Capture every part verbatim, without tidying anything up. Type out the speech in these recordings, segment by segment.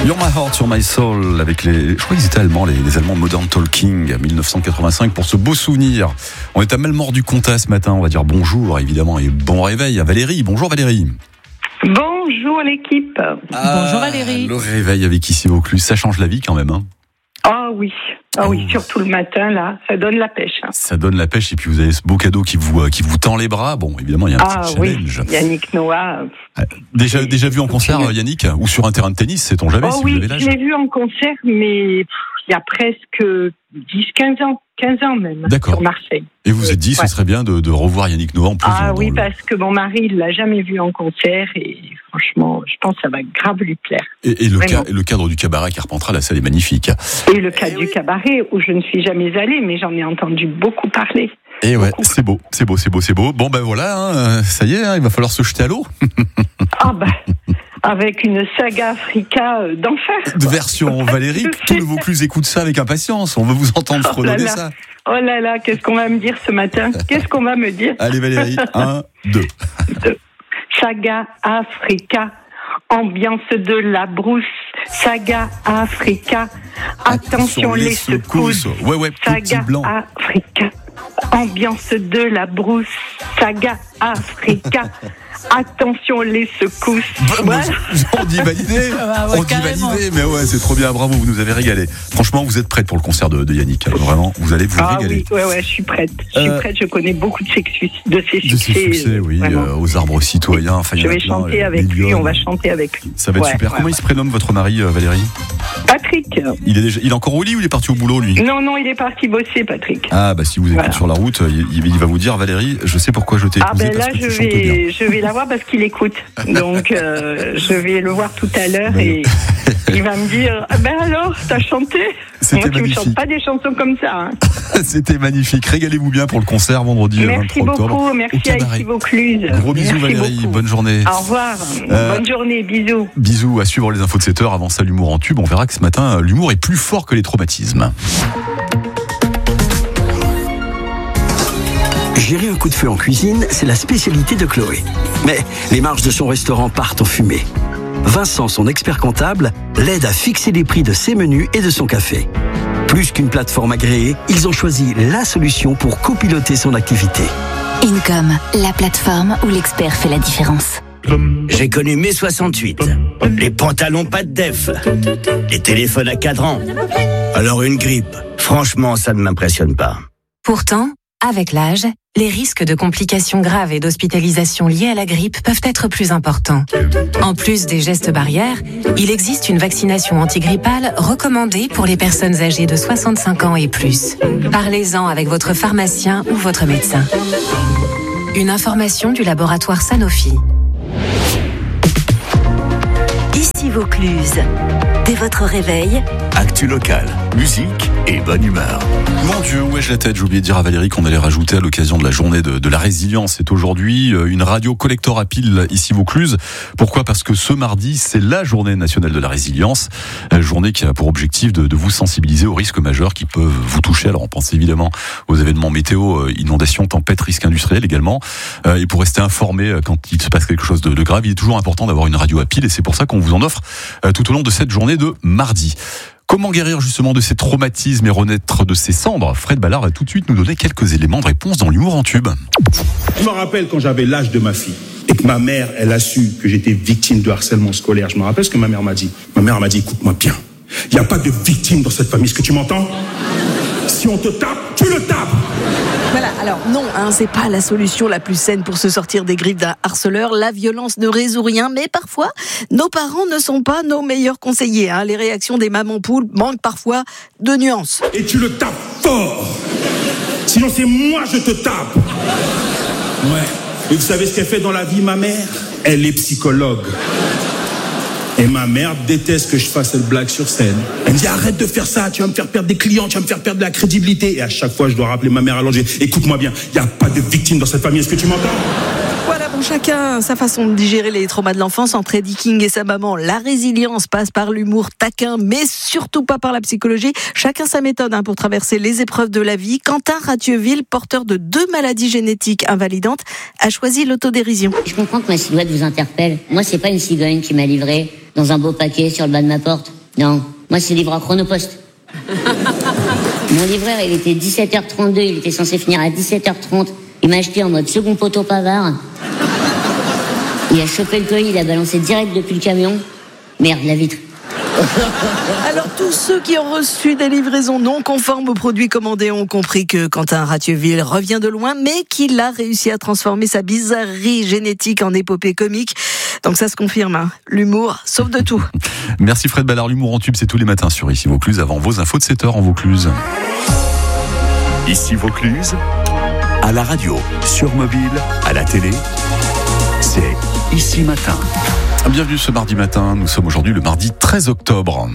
You're My Heart, You're My Soul, avec les, je crois qu'ils étaient allemands, les, les Allemands Modern Talking, dix-neuf cent quatre-vingt-cinq, pour ce beau souvenir. On est à Melmort-du-Comtat ce matin, on va dire bonjour, évidemment, et bon réveil à Valérie. Bonjour Valérie. Bonjour l'équipe. Ah, bonjour Valérie. Le réveil avec Ici Vaucluse, ça change la vie quand même, hein. Ah oui, ah oui, surtout le matin là, ça donne la pêche. Hein. Ça donne la pêche et puis vous avez ce beau cadeau qui vous qui vous tend les bras. Bon, évidemment, il y a un ah, petit challenge. Oui, Yannick Noah. Déjà déjà vu en concert, Yannick, ou sur un terrain de tennis, sait-on jamais, oh, si oui, vous avez l'âge. Je l'ai vu en concert, mais il y a presque dix quinze ans, quinze ans même. D'accord. Sur Marseille. Et vous vous êtes dit, ouais. ce serait bien de, de revoir Yannick Noah en plus. Ah dans oui, le... parce que mon mari, il l'a jamais vu en concert et franchement, je pense que ça va grave lui plaire. Et, et, le, ca- et le cadre du cabaret Carpentras, la salle est magnifique. Et le cadre et du oui. cabaret, où je ne suis jamais allée, mais j'en ai entendu beaucoup parler. Et ouais, beaucoup. c'est beau, c'est beau, c'est beau, c'est beau. Bon ben voilà, hein, ça y est, hein, il va falloir se jeter à l'eau. Ah ben... Avec une saga Africa d'enfer. De version Valérie, tout le Vaucluse écoute ça avec impatience. On veut vous entendre fredonner oh là là. ça. Oh là là, qu'est-ce qu'on va me dire ce matin? Qu'est-ce qu'on va me dire? Allez Valérie, un, deux. deux. Saga Africa, ambiance de la brousse. Saga Africa, attention, attention les, les secousses. secousses. Ouais, ouais, Saga blanc. Africa, ambiance de la brousse. Saga Africa. Attention les secousses. Bah, voilà. On dit validé, ah ouais, on dit validé, mais ouais, c'est trop bien, bravo, vous nous avez régalé. Franchement, vous êtes prête pour le concert de, de Yannick, vraiment, vous allez vous ah régaler. Oui, ouais, ouais, je suis prête. Je suis euh, prête, je connais beaucoup de ses, de ses succès. De ses succès, oui, euh, aux arbres citoyens. Enfin, je vais chanter plein, avec lui, on va chanter avec lui. Ça va être ouais, super. Ouais, Comment ouais. il se prénomme votre mari, euh, Valérie? Patrick. Il est, déjà, il est encore au lit ou il est parti au boulot, lui? Non, non, il est parti bosser, Patrick. Ah, bah si vous êtes voilà. sur la route, il, il va vous dire, Valérie, je sais pourquoi je t'ai épousé. Ah, ben là, parce que je tu vais, je vais la voir parce qu'il écoute. Donc, euh, je vais le voir tout à l'heure et il va me dire ah ben alors, t'as chanté? C'était Moi, tu magnifique. me chantes pas des chansons comme ça. Hein. C'était magnifique. Régalez-vous bien pour le concert vendredi merci vingt-trois octobre. Beaucoup, merci à Ici Vaucluse. Gros bisous merci Valérie, beaucoup. bonne journée. Au revoir, euh, bonne journée, bisous. Bisous, à suivre les infos de sept heures. Avant ça, l'humour en tube. On verra que ce matin, l'humour est plus fort que les traumatismes. Gérer un coup de feu en cuisine, c'est la spécialité de Chloé. Mais les marges de son restaurant partent en fumée. Vincent, son expert comptable, l'aide à fixer les prix de ses menus et de son café. Plus qu'une plateforme agréée, ils ont choisi la solution pour copiloter son activité. Income, la plateforme où l'expert fait la différence. J'ai connu mai soixante-huit, les pantalons pas de def, les téléphones à cadran. Alors une grippe, franchement, ça ne m'impressionne pas. Pourtant, avec l'âge, les risques de complications graves et d'hospitalisation liées à la grippe peuvent être plus importants. En plus des gestes barrières, il existe une vaccination antigrippale recommandée pour les personnes âgées de soixante-cinq ans et plus. Parlez-en avec votre pharmacien ou votre médecin. Une information du laboratoire Sanofi. Ici Vaucluse. Dès votre réveil, actu locale, musique et bonne humeur. Mon Dieu, où ai-je la tête? J'ai oublié de dire à Valérie qu'on allait rajouter à l'occasion de la journée de, de la résilience. C'est aujourd'hui une radio collector à pile ici Vaucluse. Pourquoi? Parce que ce mardi, c'est la journée nationale de la résilience. Journée qui a pour objectif de, de vous sensibiliser aux risques majeurs qui peuvent vous toucher. Alors on pense évidemment aux événements météo, inondations, tempêtes, risques industriels également. Et pour rester informé quand il se passe quelque chose de, de grave, il est toujours important d'avoir une radio à pile. Et c'est pour ça qu'on vous en offre tout au long de cette journée de mardi. Comment guérir justement de ces traumatismes et renaître de ses cendres? Fred Ballard va tout de suite nous donner quelques éléments de réponse dans l'humour en tube. Je me rappelle quand j'avais l'âge de ma fille et que ma mère, elle a su que j'étais victime de harcèlement scolaire. Je me rappelle ce que ma mère m'a dit. Ma mère m'a dit, écoute-moi bien, il n'y a pas de victime dans cette famille, est-ce que tu m'entends? Si on te tape, tu le tapes. Voilà, alors non, hein, c'est pas la solution la plus saine pour se sortir des griffes d'un harceleur. La violence ne résout rien, mais parfois, nos parents ne sont pas nos meilleurs conseillers. Hein. Les réactions des mamans poules manquent parfois de nuances. Et tu le tapes fort. Sinon, c'est moi, je te tape. Ouais. Et vous savez ce qu'elle fait dans la vie, ma mère? Elle est psychologue. Et ma mère déteste que je fasse cette blague sur scène. Elle me dit arrête de faire ça, tu vas me faire perdre des clients, tu vas me faire perdre de la crédibilité. Et à chaque fois, je dois rappeler ma mère allongée. Écoute-moi bien, il n'y a pas de victime dans cette famille, est-ce que tu m'entends? Voilà, bon, chacun sa façon de digérer les traumas de l'enfance. Entre Eddie King et sa maman, la résilience passe par l'humour taquin, mais surtout pas par la psychologie. Chacun sa méthode hein, pour traverser les épreuves de la vie. Quentin Rathieville, porteur de deux maladies génétiques invalidantes, a choisi l'autodérision. Je comprends que ma silhouette vous interpelle. Moi, c'est pas une cigogne qui m'a livré dans un beau paquet sur le bas de ma porte. Non, moi c'est livreur Chronopost. Mon livreur, il était dix-sept heures trente-deux, il était censé finir à dix-sept heures trente. Il m'a acheté en mode second poteau pavard. Il a chopé le colis, il a balancé direct depuis le camion. Merde, la vitre. Alors tous ceux qui ont reçu des livraisons non conformes aux produits commandés ont compris que Quentin Rathieville revient de loin, mais qu'il a réussi à transformer sa bizarrerie génétique en épopée comique. Donc ça se confirme, hein. L'humour sauve de tout. Merci Fred Ballard, l'humour en tube, c'est tous les matins sur Ici Vaucluse, avant vos infos de sept heures en Vaucluse. Ici Vaucluse, à la radio, sur mobile, à la télé, c'est Ici Matin. Bienvenue ce mardi matin, nous sommes aujourd'hui le mardi treize octobre.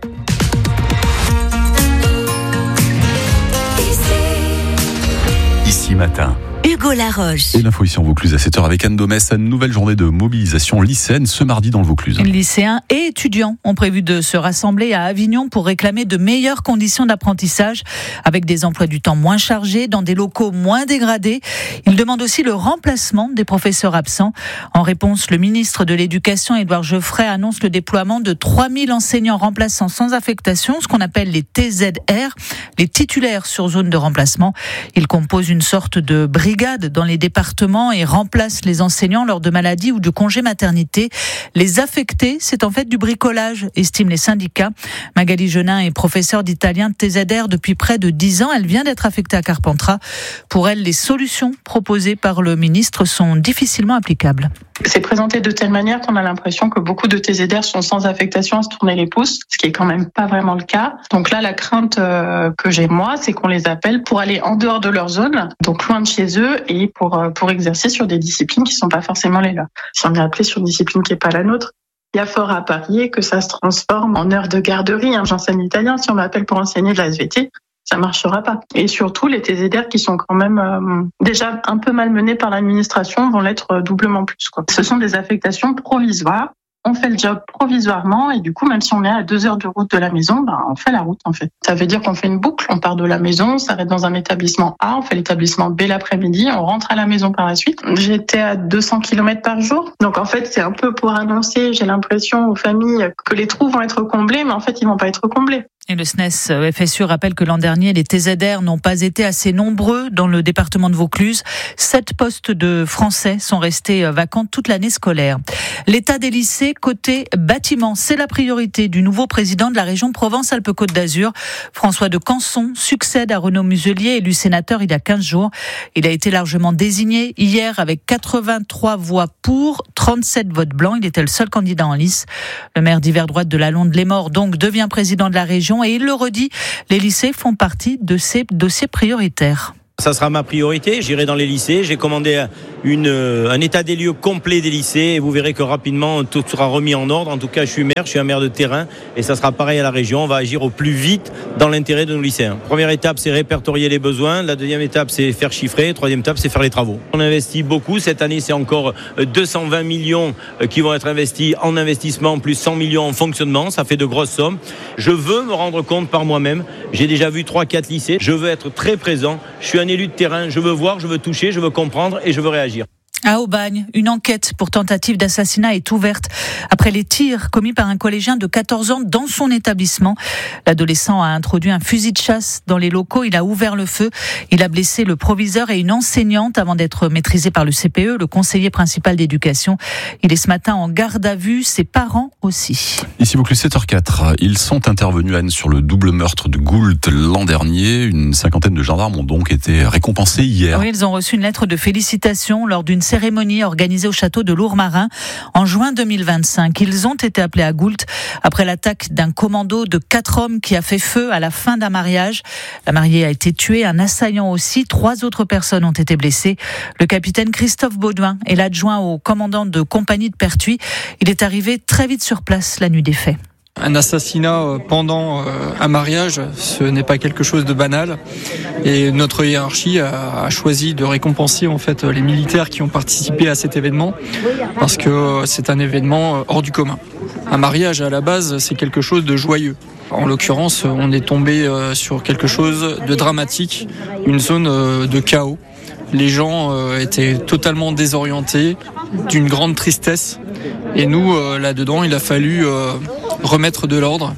Ici Matin. Hugo Laroche. Et l'info ici en Vaucluse à sept heures avec Anne Domès, une nouvelle journée de mobilisation lycéenne ce mardi dans le Vaucluse. Lycéens et étudiants ont prévu de se rassembler à Avignon pour réclamer de meilleures conditions d'apprentissage avec des emplois du temps moins chargés, dans des locaux moins dégradés. Ils demandent aussi le remplacement des professeurs absents. En réponse, le ministre de l'Éducation, Édouard Geoffroy, annonce le déploiement de trois mille enseignants remplaçants sans affectation, ce qu'on appelle les T Z R, les titulaires sur zone de remplacement. Ils composent une sorte de brigade dans les départements et remplacent les enseignants lors de maladies ou de congés maternité. Les affectés, c'est en fait du bricolage, estiment les syndicats. Magali Genin est professeure d'italien de T Z R depuis près de dix ans. Elle vient d'être affectée à Carpentras. Pour elle, les solutions proposées par le ministre sont difficilement applicables. C'est présenté de telle manière qu'on a l'impression que beaucoup de T Z R sont sans affectation à se tourner les pouces, ce qui est quand même pas vraiment le cas. Donc là, la crainte euh, que j'ai moi, c'est qu'on les appelle pour aller en dehors de leur zone, donc loin de chez eux, et pour euh, pour exercer sur des disciplines qui sont pas forcément les leurs. Si on est appelé sur une discipline qui est pas la nôtre, il y a fort à parier que ça se transforme en heure de garderie. Hein. J'enseigne l'italien, si on m'appelle pour enseigner de la S V T, ça marchera pas. Et surtout, les T Z R qui sont quand même euh, déjà un peu malmenés par l'administration vont l'être doublement plus, quoi. Ce sont des affectations provisoires. On fait le job provisoirement et du coup, même si on est à deux heures de route de la maison, ben, on fait la route en fait. Ça veut dire qu'on fait une boucle, on part de la maison, on s'arrête dans un établissement A, on fait l'établissement B l'après-midi, on rentre à la maison par la suite. J'étais à deux cents kilomètres par jour. Donc en fait, c'est un peu pour annoncer, j'ai l'impression aux familles que les trous vont être comblés, mais en fait, ils vont pas être comblés. Et le S N E S F S U rappelle que l'an dernier, les T Z R n'ont pas été assez nombreux dans le département de Vaucluse. Sept postes de français sont restés vacants toute l'année scolaire. L'état des lycées côté bâtiment, c'est la priorité du nouveau président de la région Provence-Alpes-Côte d'Azur. François de Canson succède à Renaud Muselier, élu sénateur il y a quinze jours. Il a été largement désigné hier avec quatre-vingt-trois voix pour, trente-sept votes blancs. Il était le seul candidat en lice. Le maire d'hiver droite de la Londe-les-Morts donc devient président de la région. Et il le redit, les lycées font partie de ses dossiers prioritaires. Ça sera ma priorité, j'irai dans les lycées, j'ai commandé une, un état des lieux complet des lycées et vous verrez que rapidement tout sera remis en ordre. En tout cas, je suis maire, je suis un maire de terrain et ça sera pareil à la région, on va agir au plus vite dans l'intérêt de nos lycéens. Première étape, c'est répertorier les besoins, la deuxième étape, c'est faire chiffrer, troisième étape, c'est faire les travaux. On investit beaucoup, cette année c'est encore deux cent vingt millions qui vont être investis en investissement, plus cent millions en fonctionnement, ça fait de grosses sommes. Je veux me rendre compte par moi-même, j'ai déjà vu trois quatre lycées, je veux être très présent, je suis un élu de terrain, je veux voir, je veux toucher, je veux comprendre et je veux réagir. À Aubagne, une enquête pour tentative d'assassinat est ouverte après les tirs commis par un collégien de quatorze ans dans son établissement. L'adolescent a introduit un fusil de chasse dans les locaux, il a ouvert le feu, il a blessé le proviseur et une enseignante avant d'être maîtrisé par le C P E, le conseiller principal d'éducation. Il est ce matin en garde à vue, ses parents aussi. Ici Vaucluse, sept heures quatre, ils sont intervenus Anne sur le double meurtre de Goult l'an dernier. Une cinquantaine de gendarmes ont donc été récompensés hier. Oui, ils ont reçu une lettre de félicitations lors d'une cérémonie organisée au château de Lourmarin en juin deux mille vingt-cinq. Ils ont été appelés à Goult après l'attaque d'un commando de quatre hommes qui a fait feu à la fin d'un mariage. La mariée a été tuée, un assaillant aussi. Trois autres personnes ont été blessées. Le capitaine Christophe Baudouin est l'adjoint au commandant de compagnie de Pertuis. Il est arrivé très vite sur place la nuit des faits. Un assassinat pendant un mariage, ce n'est pas quelque chose de banal. Et notre hiérarchie a choisi de récompenser en fait les militaires qui ont participé à cet événement parce que c'est un événement hors du commun. Un mariage à la base, c'est quelque chose de joyeux. En l'occurrence, on est tombé sur quelque chose de dramatique, une zone de chaos. Les gens étaient totalement désorientés, d'une grande tristesse. Et nous, là-dedans, il a fallu remettre de l'ordre.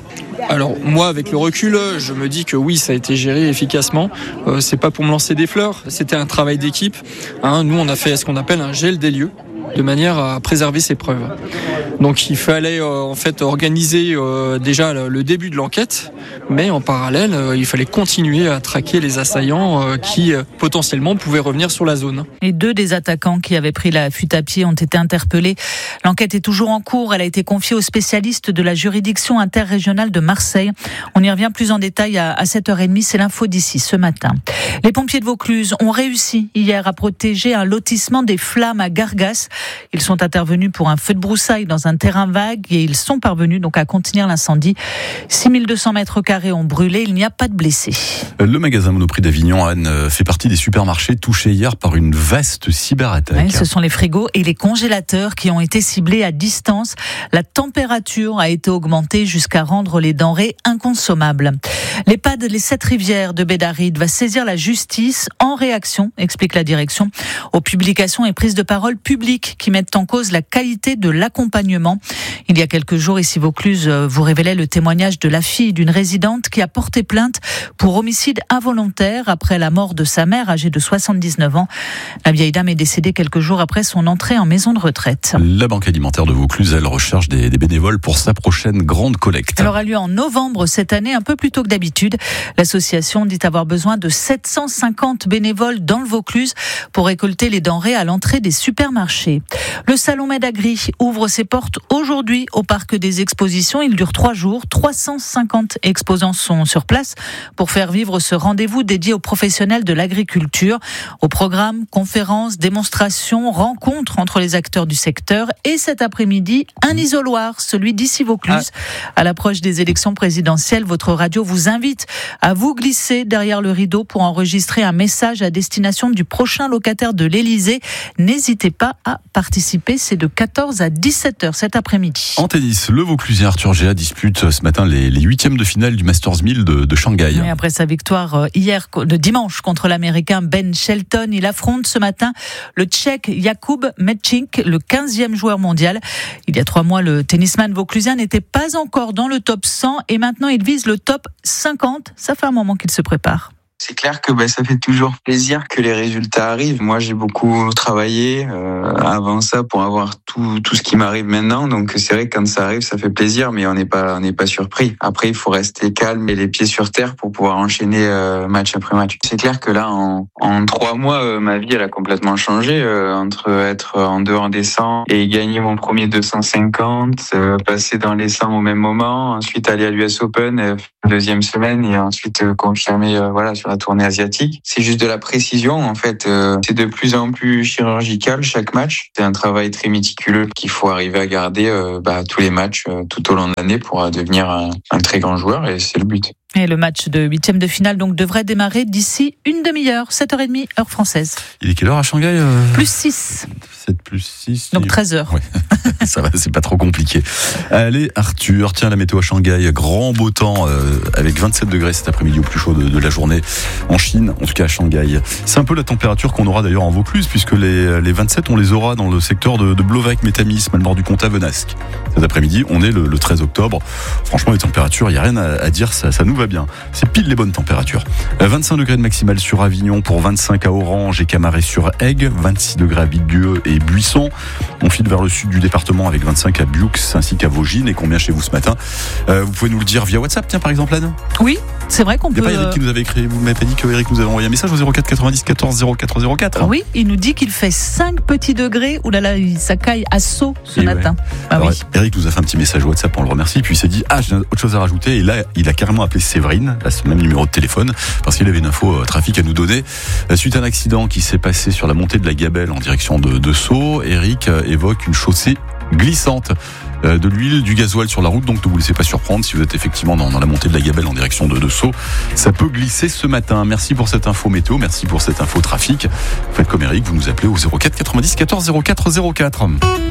Alors moi, avec le recul, je me dis que oui, ça a été géré efficacement. Euh, c'est pas pour me lancer des fleurs, c'était un travail d'équipe. Hein, nous, on a fait ce qu'on appelle un gel des lieux, de manière à préserver ces preuves. Donc il fallait euh, en fait organiser euh, déjà le, le début de l'enquête, mais en parallèle, euh, il fallait continuer à traquer les assaillants euh, qui euh, potentiellement pouvaient revenir sur la zone. Et deux des attaquants qui avaient pris la fuite à pied ont été interpellés. L'enquête est toujours en cours. Elle a été confiée aux spécialistes de la juridiction interrégionale de Marseille. On y revient plus en détail à, à sept heures trente. C'est l'info d'ici ce matin. Les pompiers de Vaucluse ont réussi hier à protéger un lotissement des flammes à Gargas. Ils sont intervenus pour un feu de broussailles dans un terrain vague et ils sont parvenus donc à contenir l'incendie. six mille deux cents mètres carrés ont brûlé, il n'y a pas de blessés. Le magasin Monoprix d'Avignon, Anne, fait partie des supermarchés touchés hier par une vaste cyberattaque. Ouais, ce sont les frigos et les congélateurs qui ont été ciblés à distance. La température a été augmentée jusqu'à rendre les denrées inconsommables. L'EHPAD Les Sept Rivières de Bédaride va saisir la justice en réaction, explique la direction, aux publications et prises de parole publiques qui mettent en cause la qualité de l'accompagnement. Il y a quelques jours, ici Vaucluse vous révélait le témoignage de la fille d'une résidente qui a porté plainte pour homicide involontaire après la mort de sa mère âgée de soixante-dix-neuf ans. La vieille dame est décédée quelques jours après son entrée en maison de retraite. La Banque alimentaire de Vaucluse, elle recherche des, des bénévoles pour sa prochaine grande collecte. Elle aura lieu en novembre cette année, un peu plus tôt que d'habitude. L'association dit avoir besoin de sept cent cinquante bénévoles dans le Vaucluse pour récolter les denrées à l'entrée des supermarchés. Le salon Medagri ouvre ses portes aujourd'hui au parc des expositions. Il dure trois jours. trois cent cinquante exposants sont sur place pour faire vivre ce rendez-vous dédié aux professionnels de l'agriculture. Au programme, conférences, démonstrations, rencontres entre les acteurs du secteur et cet après-midi, un isoloir, celui d'ici Vaucluse. À l'approche des élections présidentielles, votre radio vous invite à vous glisser derrière le rideau pour enregistrer un message à destination du prochain locataire de l'Élysée. N'hésitez pas à participer, c'est de quatorze à dix-sept heures cet après-midi. En tennis, le Vauclusien Arthur Géa dispute ce matin les, les huitièmes de finale du Masters mille de, de Shanghai. Oui, après sa victoire hier, de dimanche, contre l'Américain Ben Shelton, il affronte ce matin le Tchèque Jakub Mečík, le quinzième joueur mondial. Il y a trois mois, le tennisman vauclusien n'était pas encore dans le top cent et maintenant il vise le top cinquante. Ça fait un moment qu'il se prépare. C'est clair que bah, ça fait toujours plaisir que les résultats arrivent. Moi, j'ai beaucoup travaillé euh, avant ça pour avoir tout tout ce qui m'arrive maintenant. Donc, c'est vrai que quand ça arrive, ça fait plaisir, mais on n'est pas on n'est pas surpris. Après, il faut rester calme et les pieds sur terre pour pouvoir enchaîner euh, match après match. C'est clair que là, en, en trois mois, euh, ma vie elle a complètement changé euh, entre être en dehors des cent et gagner mon premier deux cent cinquante, euh, passer dans les cent au même moment, ensuite aller à l'U S Open, euh, deuxième semaine et ensuite euh, confirmer euh, voilà sur la tournée asiatique. C'est juste de la précision, en fait. Euh, c'est de plus en plus chirurgical chaque match. C'est un travail très méticuleux qu'il faut arriver à garder euh, bah, tous les matchs euh, tout au long de l'année pour euh, devenir un, un très grand joueur et c'est le but. Et le match de huitième de finale donc devrait démarrer d'ici une demi-heure, sept heures trente, heure française. Il est quelle heure à Shanghai euh... Plus six. sept plus six. Donc treize heures. Ouais. Ça va, c'est pas trop compliqué. Allez, Arthur, tiens, la météo à Shanghai, grand beau temps euh, avec vingt-sept degrés cet après-midi au plus chaud de, de la journée en Chine, en tout cas à Shanghai. C'est un peu la température qu'on aura d'ailleurs en Vaucluse, puisque les, les vingt-sept, on les aura dans le secteur de, de Blovac, Métamis, Malmort-du-Comte, Venasque. Cet après-midi, on est le, le treize octobre. Franchement, les températures, il n'y a rien à, à dire, ça, ça nous va bien. C'est pile les bonnes températures. vingt-cinq degrés de maximale sur Avignon, pour vingt-cinq à Orange et Camaret sur Aigues, vingt-six degrés à Villedieu et Buisson. On file vers le sud du département avec vingt-cinq à Bioux ainsi qu'à Vaugines. Et combien chez vous ce matin? euh, Vous pouvez nous le dire via WhatsApp, tiens, par exemple, Anne? Oui, c'est vrai qu'on peut... Il n'y a pas Eric qui nous avait écrit, vous m'avez pas dit que Eric nous avait envoyé un message au zéro quatre quatre-vingt-dix quatorze zéro quatre zéro quatre. Oui, il nous dit qu'il fait cinq petits degrés. Ouh là là, ça caille à saut ce et matin. Ouais. Ah Alors, oui. Eric nous a fait un petit message WhatsApp, on le remercie. Puis il s'est dit, ah, j'ai autre chose à rajouter. Et là, il a carrément appelé Séverine, à ce même numéro de téléphone, parce qu'il avait une info euh, trafic à nous donner. Euh, suite à un accident qui s'est passé sur la montée de la Gabelle en direction de, de Sceaux, Eric euh, évoque une chaussée glissante. Euh, de l'huile, du gasoil sur la route, donc ne vous laissez pas surprendre si vous êtes effectivement dans, dans la montée de la Gabelle en direction de, de Sceaux. Ça peut glisser ce matin. Merci pour cette info météo, merci pour cette info trafic. Faites comme Eric, vous nous appelez au zéro quatre quatre-vingt-dix quatorze zéro quatre zéro quatre.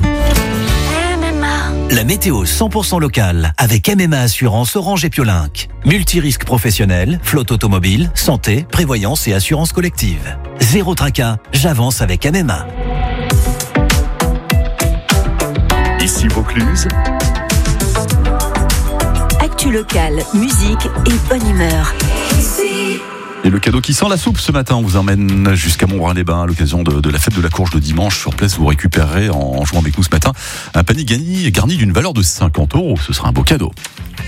La météo cent pour cent locale avec M M A Assurance Orange et Piolinck. Multirisque professionnel, flotte automobile, santé, prévoyance et assurance collective. Zéro tracas, j'avance avec M M A. Ici Vaucluse. Actu Actu locale, musique et bonne humeur. Et le cadeau qui sent la soupe ce matin, on vous emmène jusqu'à Montbrun-les-Bains à l'occasion de, de la fête de la courge de dimanche. Sur place, vous récupérerez en jouant avec nous ce matin un panier garni, garni d'une valeur de cinquante euros. Ce sera un beau cadeau.